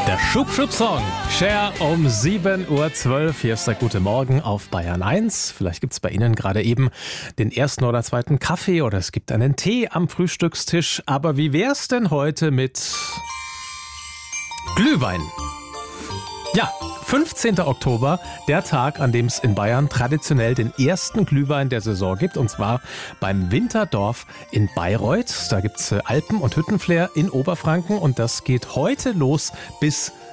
Der Schub-Schub-Song. Cher um 7.12 Uhr. Hier ist der Gute Morgen auf Bayern 1. Vielleicht gibt es bei Ihnen gerade eben den ersten oder zweiten Kaffee oder es gibt einen Tee am Frühstückstisch. Aber wie wär's denn heute mit Glühwein? Ja, 15. Oktober, der Tag, an dem es in Bayern traditionell den ersten Glühwein der Saison gibt. Und zwar beim Winterdorf in Bayreuth. Da gibt es Alpen- und Hüttenflair in Oberfranken. Und das geht heute los bis